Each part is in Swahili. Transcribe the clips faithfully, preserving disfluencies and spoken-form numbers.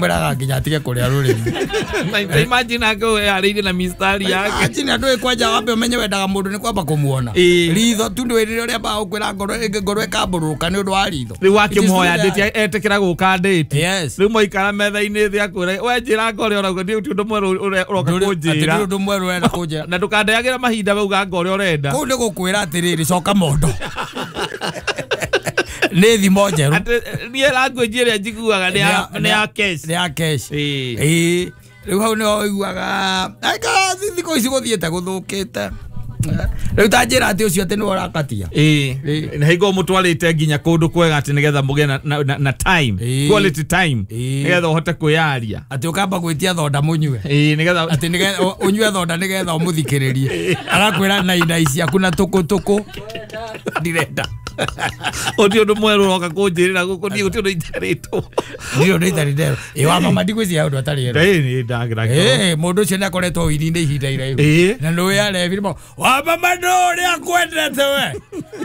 mwera nginya atige kuria rurimi na imagine ako arinde na mistari yake achini andu ikwaja wape umenye wendaga mundu ni kwamba kumuona ritho tu ndwirire uria ba ukwira ngoro ngoro ikaburuka ni undu wa ritho ri wake moya ndeti etekera guka ndeti yes ri moikara metha-ini thi akwira we njira ngore urauga ndi undu mweru uroka kunjira ati undu mweru urenda kunjira na ndukandeagira mahinda bauga ngore urenda ku ndi gukwira atiriri coka mondo ni thimo njeru ni language ria njiguaga ni ya cash ni ya cash eh riu hau ni oiguaga aka thiko ici guthiete guthukite riu ta njira ati ucio ati ni urakatia eh na higo mutwarite nginya kundu kwega ati nigetha muge na, na, na time quality time nigetha uhote kuyaria ati ukamba gwitia thonda munywe eh nigetha ati nigetha unywe thonda nigetha umuthikiririe arakwira na ina ici akuna tuku tuku direta odio ndo mweru roka kunjirira guku ni utio itarito ndio ndo itarito e wa mama ndikuzi ya ndo atari ero eh ni ndagira eh mundu cio nakoretwo wirinde ihinda iraihu na ndo ya levi mo wa mama ndo ri akwendete we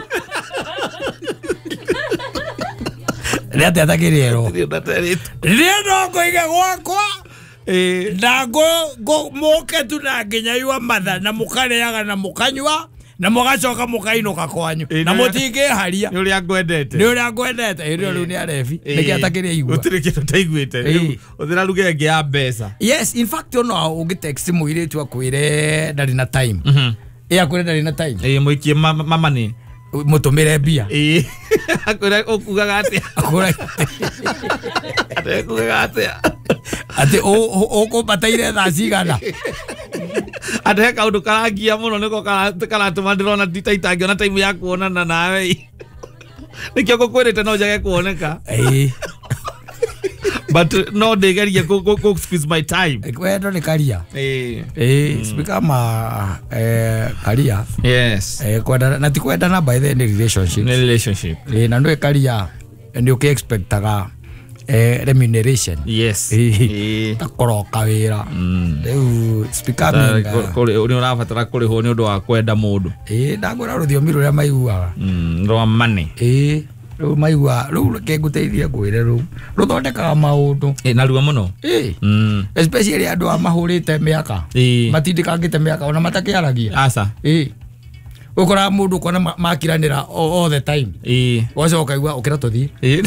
ni ati atakiriero ndio ndatarito ndio ndo koiga gwakwa eh ndago go moke tu na nginya yua matha na mukareaga na mukanywa na mugacoka mukainuka kwanyu na mutinge haria ni uria ngwendete ni uria ngwendete iro riu ni arefi niki atakiria igua utiri kindu taiguite riu uthira ruge ngi ya mbeca yes in fact ono ugitext muiretu akwire ndari na time mhm e akwire ndari na time eh muikie mama ni mutumire bia eh akwire okugaga ati akwire ati okugaga ati ati o o ko bataire tha cigana ate kaundu karangia muno niko karatuma ndirona nditaitangia na time ya kuonana nawe nikio gukwirite no njage kuoneka eh but no ndegeria go squeeze my time kwendo ni karia eh eh speaker ma eh karia yes eh kwenda na tikwenda na by the relationship ni relationship eh na ndo karia ndio ke expectaga eh remuneration yes eh takoroka wira riu speaker menga kuri uri urabatara kuri ho ni undu wa kwenda mundu eh ndagura ruthiomi ruria maiguaga mm ndo money eh riu maigua riu ke nguteithia kwire riu ruthondekaga maundu eh na ruo muno eh mm especially andu amahurite miaka matindikangite miaka ona matakiaragia asa eh ukora mundu kona makiranira all the time eh wacho kaigua ukira tuthi eh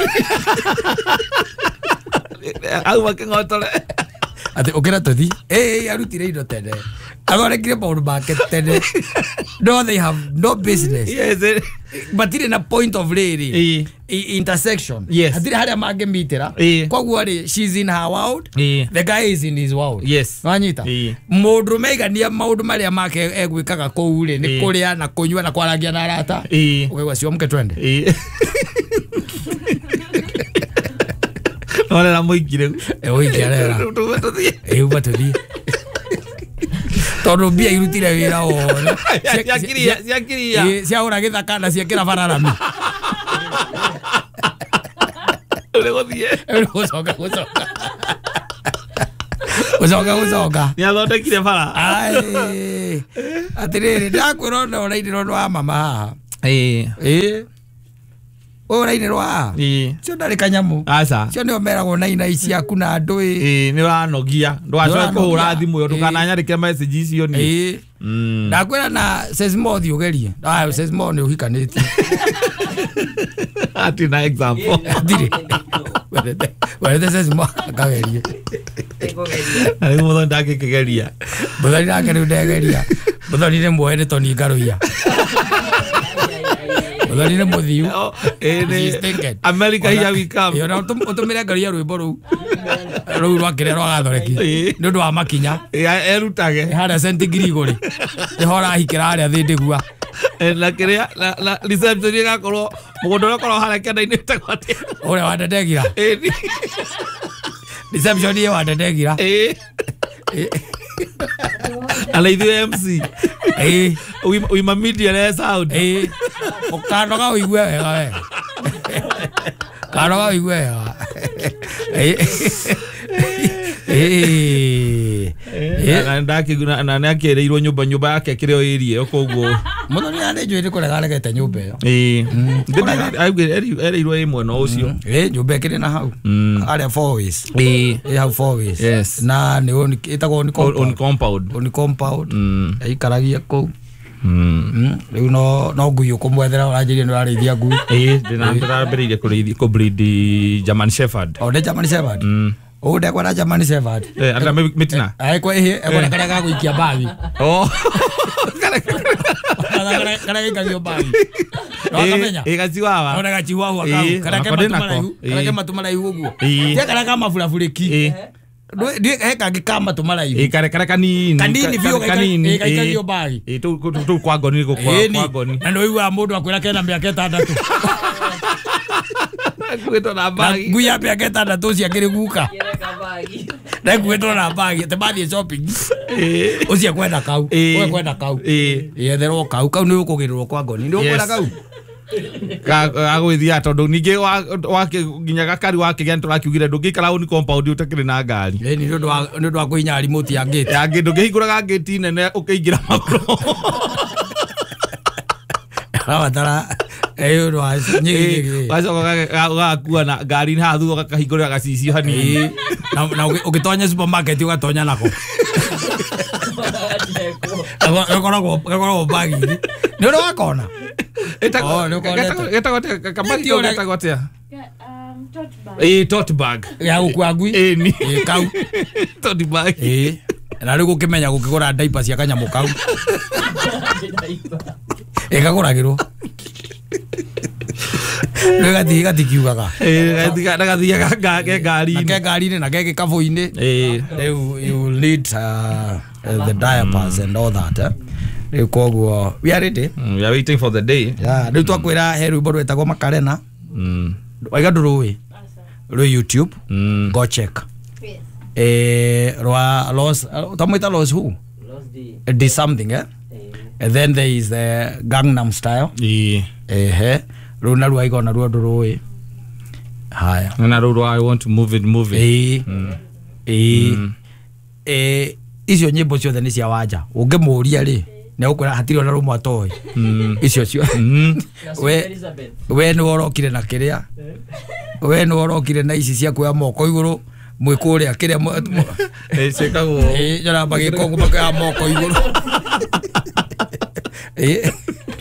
au wakingotole ati ukira tuthi eh arutire indo tene agorekire maundu make tene no they have no business yes but in a point of really intersection yes atire haria mange mitera kwaguo ri she's in her world the guy is in his world yes wanyita mundu meigania maundu maria make egwikaga kou ri ni kuria na kunywa na kwaragia na arata ukigwa cio mke twende ole la muikire e oikiarera tututhie e ubatuthie tondu mbia irutire wira wona ciakiria ciakiria ciaura githaka na ciakira bararami ule gothie ule gocoka gocoka gocoka gocoka ni athondekire bara ai atiriri ndakwira no raini no wa mama eh eh ora ine rwa eh cio ndari kanyamu aca cio ni omeragwo na ina ici aku na andu eh ni ranogia ndwacoka kuhura thimu yo tukananyarike message icio ni eh ndakwira na sesmo thiugerie ah sesmo ni uhikaniti ati na example dire wale sesmo kagerie ari mo ndake kigeria bodari ndake ndegeria bodari ne mwene toni ngaruia bodari ne muthiu eh America here we come yo na utumire ngaruia rwimbo ru ru rwakire rwagathoreki ni undu wa makinya erutage hara sentigiri iguri ihora hikira aria thindigua na kiria la reception igakorwo mugondo rokoro hara kenda-ini takwati ore wandetegira eh reception ye wandetegira eh ala ithu M C eh we ma media le sound eh okano ga uigwe wega we kano ga uigwe wega eh eh na ndaki na nakireirwo nyumba nyumba yake kireo area koguo muno ni ane jwe ko regale gete nyumba yo eh aigwe ereirwo imwe no ucio eh nyumba kire na hau ale four ways eh eh hau four ways yes na ni on itago ni on compound on compound ai karagia ko mm riu no no nguyu kumwethera uranjirie no arithia ngui eh ndina ndarabereire kurithi ko breed German Shepherd o de German Shepherd mm o de kwa German Shepherd eh ata mitina ai kwa ehe ekona kana ga guikia bagi oh kana kana kana ga bagi eh gachiwawa ona gachiwawa kau kana kema tumarayu kana kema tumarayu uguo tia kana kama fulafuleki Dia kayak kaki kama tu malai. Eh kare kare kanini. Kanini vio kanini. Eh kaika vio bagi. Eh tu tu kwa goni ko kwa goni. Na ndio iwa mundu akwira kena miaka tandatu. Kwito na bagi. Guya miaka tandatu cia kiri guka. Kire bagi. Na kwito na bagi te bathi shopping. Eh ucia kwenda kau. Wewe kwenda kau. Eh yethero kau kau ni ukugirwo kwa goni. Ndio kwenda kau. Ka agwithia tondu ninge wa nginya gakari wake gani turakiugire ndungikara uni compound utakire na ngari eh ni ndu wa ndu wa kuinya remote ya gate ya gate ndungihingura ga gate nene ukiingira maguru abatara eh ndu wa nyigi wacoka gakua na ngari na thutha gakahingurira gacicio hanini na ugitonya supermarket ugatonya nako Agora agora bagi. Ndio wakona. Oh, getagote kamari yo getagote. Um tote bag. Eh tote bag. Ya gukua ngui. Eh ni. Eh kau. Tote bag. Eh. Na rigo kimenya gukigura diapers ya kanyamu kau. Eh kaguragirwo. Nega diga dikiugaga. Eh diga daga diga ga gari. Na gari ni na gege kavuini. Eh you need uh, uh, the diapers and all that. Eh? Koguo we are ready. Mm, we are waiting for the day. Yeah, ndio twakwira heru bodo etagwo makarena. Mm. Waiga ndurui. Ro YouTube. Mm. Go check. Yes. Eh rwa los tamwita los who? Los D. D something, eh? And then there is the Gangnam Style. Yeah. Eh ro na rwa igona rwa ndurui. Haya. Na ro I want to move it move it. Eh. Mm. Eh. Mm. Eh icio nyimbo ciothe ni cia wanja. Ungemuria ri na ukora hatiri ona rumwa toy icio cio we we no orokire na kiria we no orokire na ici cia kuya moko iguru mwikuria kiria eh sekagwo eh jara bagi kongo baka moko iguru eh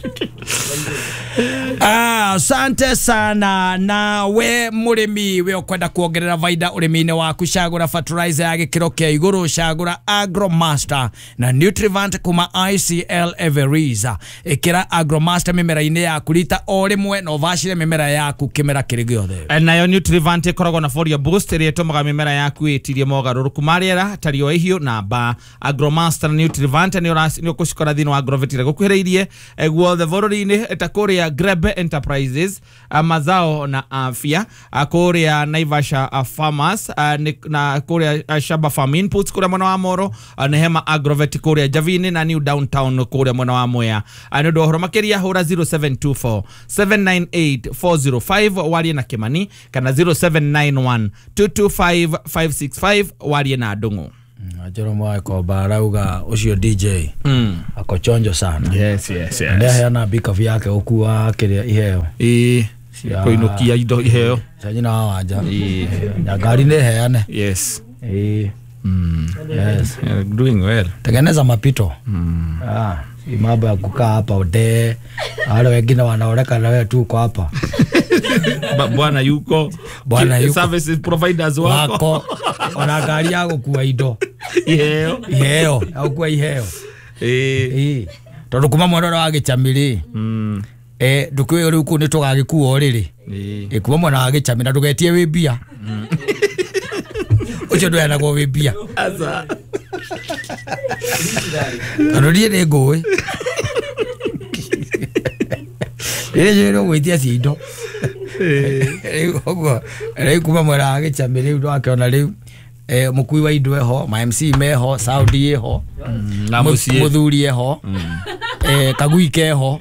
Ah, asante sana na we murimi we okwenda kuongerera vaida urimine waku cagura fertilizer ya gikiro kia iguru cagura Agromaster na Nutrivant kuma I C L Evereza ikira Agromaster mimera-ini yaku rita o rimwe no vacire mimera yaku kimera kiri giothe nayo Nutrivant ikoragwo na Folia Boost iria itumaga mimera yaku itirie mogaruruku mariera tario ihio na ba Agromaster na Nutrivant ni ukucikora thini wa Agrovet gukuhiriirie guothe vorori-ini etakuria Grebe Enterprises uh, mazao na afya uh, kuria Naivasha uh, Farmers uh, na kuria uh, Shaba Farm Inputs kuria mwana wa Moro uh, Nehema Agrovet kuria Javini na New Downtown kuria mwana wa Mwea uh, ndio horo makeria hura zero seven two four seven nine eight four zero five wali na Kimani kana zero seven nine one two two five five six five wali na Ndungu. Ajoro mwa ko barauga ucio D J mm. ako chonjo sana. Yes yes yes. Ndia yana bika vyake okuwa kile iheo. Eh koinukia indo iheo. Sanyina wanja. Eh ya gari ne heane. Yes. Eh mm. Yes. You're doing well. Tengeneza mapito. Mm. Ah, si mambo ya kukaa hapa ode. Wale wengine wanaoreka na wewe tu uko hapa. Bwana yuko. Bwana yuko. Services providers wako. Wako. Ona gari yako kuwa indo. Iheo. Iheo. Au kuwa iheo. Eh. Eh. Tondu kuma mwana wa gicamiri. Mm. Eh ndukwe uri ku ni tugagikuo riri. Eh. Eh kuma mwana wa gicamira ndugetie wi bia. Mm. Ucio ndo yana go wi bia. Asa. Anodie ne goe. Ere ro gwitia cindo. Eh. Ogo. Ere kuma mwana wa gicamiri ndo akiona riu eh mukui wa indo eho ma M C meho Saudi eho mm, na musie muthuri eho mm. eh kagui keho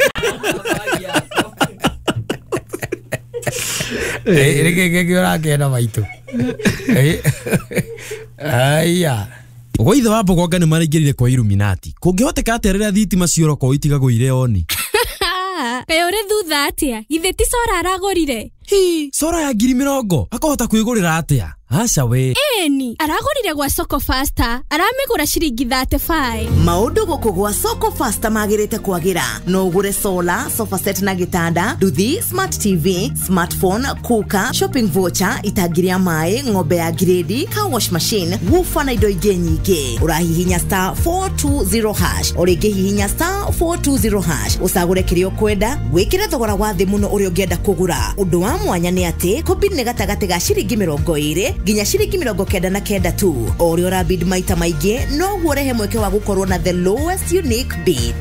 eh reke ke ora ke na maitu eh aya Ogo ithe wa Bogonga nĩ maraingĩrire kwa Illuminati. Kũngĩhoteka atĩa rĩrĩa thitima cioroko itigago ire oni? Kaĩ ũrĩ thutha atĩa? Githĩ ti Sora aragũrire? Hi, Sora ya ngiri mĩrongo. Akahota kwĩgũrĩra atĩa? Aca we. Eni, aragũrire gwa Soko Faster. Aramĩgũra ciringi thirty-five. Maũndũ gũkũ gwa Soko Faster magĩrĩte kwagĩra. No ũgũre solar, sofa set na gĩtanda, nduthi, smart T V, smartphone, kuka, shopping voucher, itangi rĩa maĩ, ng'ombe ya grade, car wash machine, woofer na indo ingĩ nyingĩ. Ũrahihinya star four two zero hash. Ũrĩngĩ hihinya star four two zero hash. Ũcagũre kĩrĩa ũkwenda, wĩkĩre thogora wa thĩ mũno ũrĩa ũngĩenda kũgũra. Ũndũ wa mwanya nĩ atĩ, kombini nĩ gatagatĩ ga ciringi mĩrongo ĩrĩ nginya ciringi mĩrongo kenda na kenda tu. O ũrĩa ũrabid maita maingĩ, no guorehe mweke wa gũkorwo na the lowest unique bid.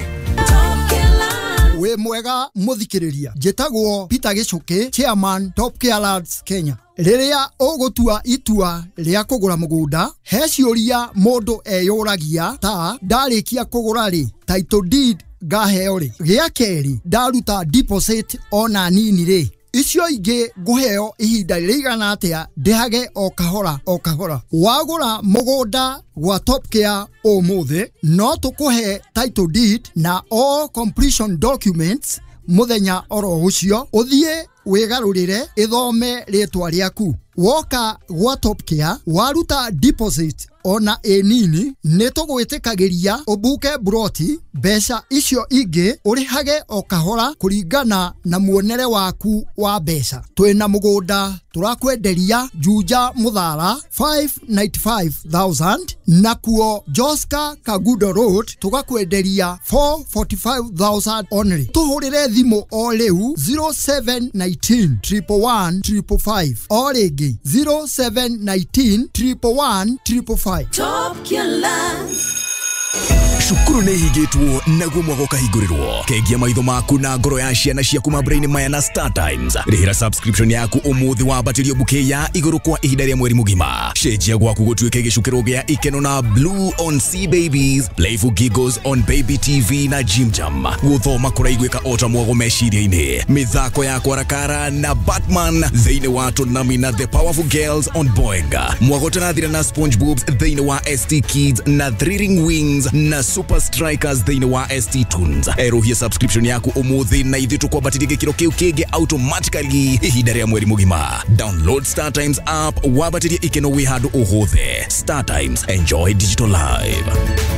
We mwega muthikiriria njitagwo Peter Gichuki, chairman Top Care Lands Kenya. Rĩrĩa ũgũtua itua rĩa kũgũra mũgũnda, he ciũria mũndũ eyũragia ta ndarĩkia kũgũra rĩ, title deed ngaheo rĩ, gĩa kerĩ ndaruta deposit ona nini rĩ, icio ingĩ ngũheo ihinda rĩigana atĩa ndĩhage o kahora o kahora. Wagũra mũgũnda gwa Top Care ũmũthĩ, no tũkũhe title deed na all completion documents mũthenya oro ũcio. Ũthiĩ wĩgarũrĩre ithome rĩtwa rĩaku. Woka gwa Top Care waruta deposit ona enini, nĩ tũgwĩtĩkagĩria ũbuke broti, mbeca icio ingĩ ũrĩhage o kahora kũringana na muonere waku wa mbeca. Twĩna mũgũnda turakwenderia Juja Muthara five hundred ninety-five thousand, na kuo Joska Kagudo Road tugakwenderia four hundred forty-five thousand only. Tuhurire thimo o rĩu zero seven one nine, one one one, five five five, o rĩngĩ zero seven one nine, one one one, five five five. Top Care Lands. Cukuru nĩ hingĩtwo naguo mwago kahingũrĩrwo. Kengia maitho maku na ngoro ya ciana ciaku mambura-inĩ maya na Star Times. Rĩhĩra subscription yaku ũmũthĩ wambatĩrio bouquet ya igũrũ kwa ihinda rĩa mweri mũgima. Cenjia gwaku gũtuĩke gĩcukĩro gĩa ikeno na Blue on Sea Babies, Playful Giggles on Baby T V na Jim Jam. Gũthoma kũraiguĩka ota mwago meciria-inĩ. Mĩthako ya kwarakara na Batman thĩinĩ wa Tonami na The Powerful Girls on Boeing. Mwago tanathira na SpongeBob's thĩinĩ wa S T Kids na Thrilling Wings na Super Strikers thĩinĩ wa S T Tunes. Erohia subscription yaku ũmũthĩ na ithuĩ tũkwambatĩria gĩkĩro kĩu kĩngĩ automatically ihinda rĩa mweri mũgima. Download Star Times app wambatĩrie ikeno wĩ handũ ũhũthĩ. Star Times, enjoy digital life.